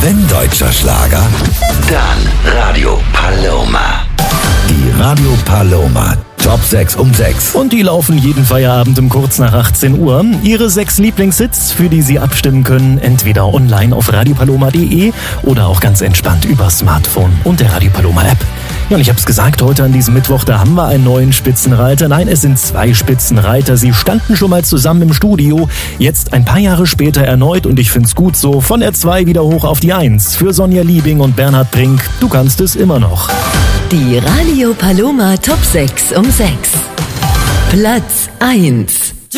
Wenn deutscher Schlager, dann Radio Paloma. Die Radio Paloma Top 6 um 6. Und die laufen jeden Feierabend um kurz nach 18 Uhr. Ihre 6 Lieblingshits, für die Sie abstimmen können, entweder online auf radiopaloma.de oder auch ganz entspannt über Smartphone und der Radio Paloma App. Ja, und ich habe es gesagt, heute an diesem Mittwoch, da haben wir einen neuen Spitzenreiter. Nein, es sind 2 Spitzenreiter. Sie standen schon mal zusammen im Studio, jetzt ein paar Jahre später erneut und ich find's gut so. Von der 2 wieder hoch auf die 1. Für Sonja Liebing und Bernhard Brink, du kannst es immer noch. Die Radio Paloma Top 6 um 6. Platz 1.